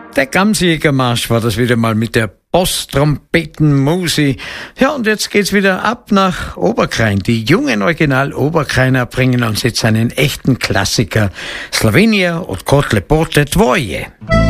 Der Gamsjägermarsch war das wieder mal mit der Boss-Trompetenmusi. Ja, und jetzt geht's wieder ab nach Oberkrain. Die jungen Original-Oberkrainer bringen uns jetzt einen echten Klassiker. Slowenija od Kotle Pote tvoje.